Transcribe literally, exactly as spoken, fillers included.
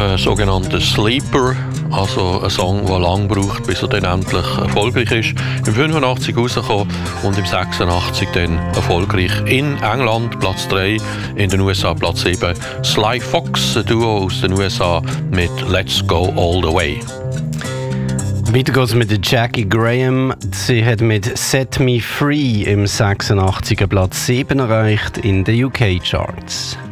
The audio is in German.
ein sogenannter Sleeper, also ein Song, der lang braucht, bis er dann endlich erfolgreich ist. Im fünfundachtzig rausgekommen und im sechsundachtzig dann erfolgreich in England Platz drei, in den U S A Platz sieben. Sly Fox, ein Duo aus den U S A mit Let's Go All The Way. Weiter geht's mit der Jackie Graham. Sie hat mit Set Me Free im sechsundachtziger Platz sieben erreicht in den U K Charts.